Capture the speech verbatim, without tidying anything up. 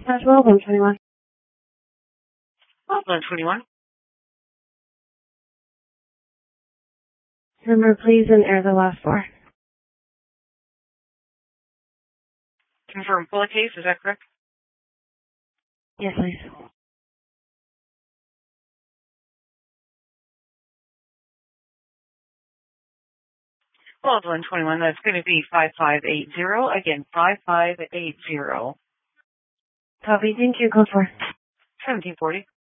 Dispatch twelve one twenty-one. twelve one twenty-one. Number, please, and air the last four. Confirm full case, is that correct? Yes, please. twelve one twenty-one, that's going to be five five eight zero. Again, five five eight zero. Copy, thank you. Code four. seventeen forty.